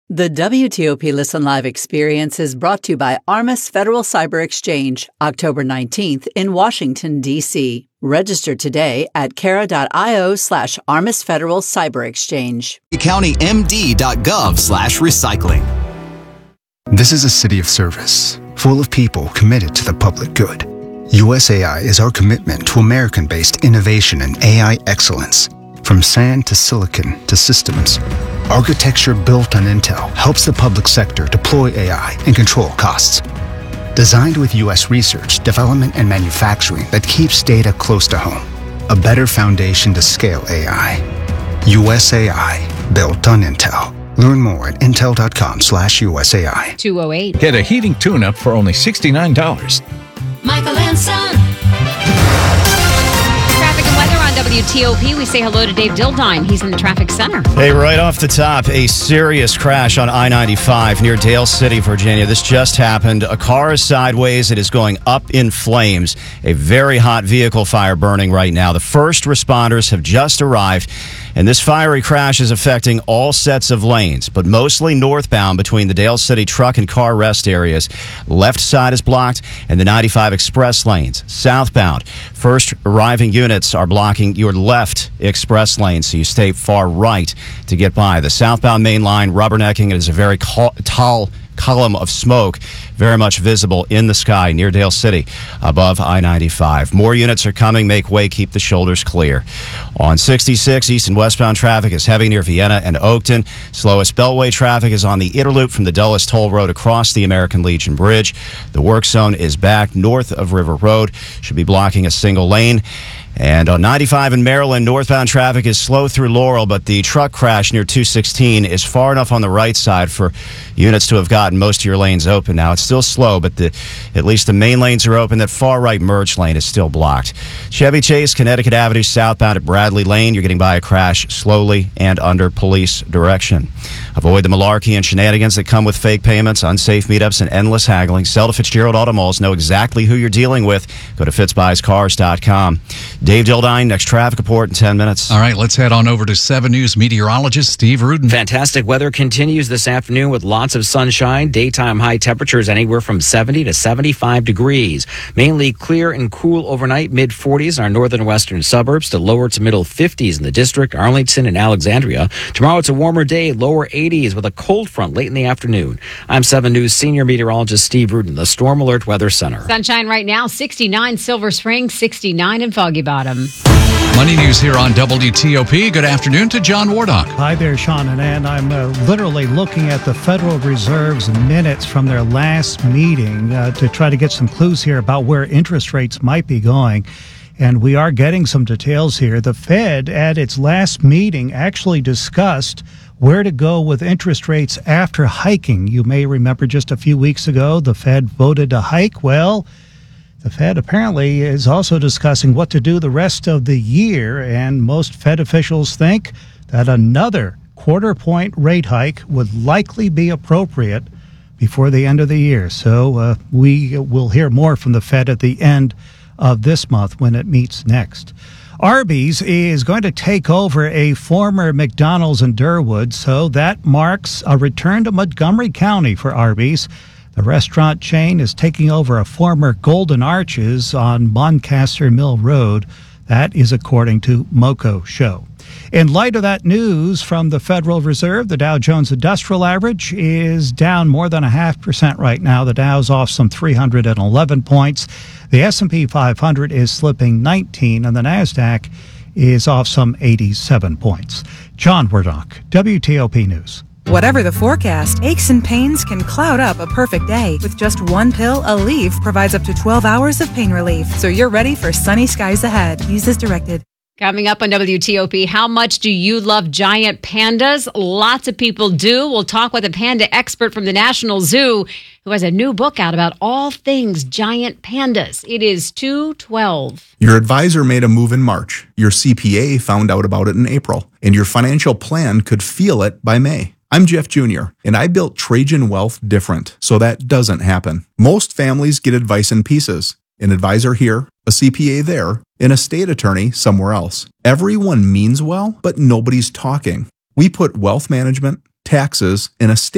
The WTOP Listen Live experience is brought to you by Armis Federal Cyber Exchange, October 19th in Washington, D.C. Register today at Cara.io/Armis Federal Cyber Exchange. CountyMD.gov/recycling. This is a city of service, full of people committed to the public good. USAI is our commitment to American-based innovation and AI excellence. From sand to silicon to systems, architecture built on Intel helps the public sector deploy AI and control costs. Designed with U.S. research, development, and manufacturing that keeps data close to home. A better foundation to scale AI. USAI, built on Intel. Learn more at intel.com/USAI. 208. Get a heating tune-up for only $69. Michael and Son. Traffic and weather on WTOP. We say hello to Dave Dildine. He's in the traffic center. Hey, right off the top, a serious crash on I-95 near Dale City, Virginia. This just happened. A car is sideways. It is going up in flames. A very hot vehicle fire burning right now. The first responders have just arrived, and this fiery crash is affecting all sets of lanes, but mostly northbound between the Dale City truck and car rest areas. Left side is blocked, and the 95 express lanes. Southbound, first arriving units are blocking your left express lane, so you stay far right to get by. The southbound main line rubbernecking. It is a very tall column of smoke, very much visible in the sky near Dale City above I-95. More units are coming. Make way. Keep the shoulders clear. On 66, east and westbound traffic is heavy near Vienna and Oakton. Slowest Beltway traffic is on the Interloop from the Dulles Toll Road across the American Legion Bridge. The work zone is back north of River Road. Should be blocking a single lane. And on 95 in Maryland, northbound traffic is slow through Laurel, but the truck crash near 216 is far enough on the right side for units to have gotten most of your lanes open. Now, it's still slow, but at least the main lanes are open. That far right merge lane is still blocked. Chevy Chase, Connecticut Avenue, southbound at Bradley Lane. You're getting by a crash slowly and under police direction. Avoid the malarkey and shenanigans that come with fake payments, unsafe meetups, and endless haggling. Sell to Fitzgerald Auto Malls. Know exactly who you're dealing with. Go to fitzbuyscars.com. Dave Dildine, next traffic report in 10 minutes. All right, let's head on over to 7 News meteorologist Steve Rudin. Fantastic weather continues this afternoon with lots of sunshine. Daytime high temperatures anywhere from 70 to 75 degrees. Mainly clear and cool overnight, mid-40s in our northern and western suburbs to lower to middle 50s in the district, Arlington and Alexandria. Tomorrow it's a warmer day, lower 80s with a cold front late in the afternoon. I'm 7 News senior meteorologist Steve Rudin, the Storm Alert Weather Center. Sunshine right now, 69 Silver Spring, 69 in Foggy Bottom. Money News here on WTOP. Good afternoon to John Wardock. Hi there, Sean and Ann. I'm literally looking at the Federal Reserve's minutes from their last meeting to try to get some clues here about where interest rates might be going. And we are getting some details here. The Fed, at its last meeting, actually discussed where to go with interest rates after hiking. You may remember just a few weeks ago, the Fed voted to hike. Well, the Fed apparently is also discussing what to do the rest of the year, and most Fed officials think that another quarter-point rate hike would likely be appropriate before the end of the year. So we will hear more from the Fed at the end of this month when it meets next. Arby's is going to take over a former McDonald's in Durwood, so that marks a return to Montgomery County for Arby's. The restaurant chain is taking over a former Golden Arches on Moncaster Mill Road. That is according to Moco Show. In light of that news from the Federal Reserve, the Dow Jones Industrial Average is down more than 0.5% right now. The Dow's off some 311 points. The S&P 500 is slipping 19, and the NASDAQ is off some 87 points. John Wardock, WTOP News. Whatever the forecast, aches and pains can cloud up a perfect day. With just one pill, Aleve provides up to 12 hours of pain relief. So you're ready for sunny skies ahead. Use as directed. Coming up on WTOP, how much do you love giant pandas? Lots of people do. We'll talk with a panda expert from the National Zoo who has a new book out about all things giant pandas. It is 2:12. Your advisor made a move in March. Your CPA found out about it in April. And your financial plan could feel it by May. I'm Jeff Jr., and I built Trajan Wealth different, so that doesn't happen. Most families get advice in pieces. An advisor here, a CPA there, an estate attorney somewhere else. Everyone means well, but nobody's talking. We put wealth management, taxes, and estate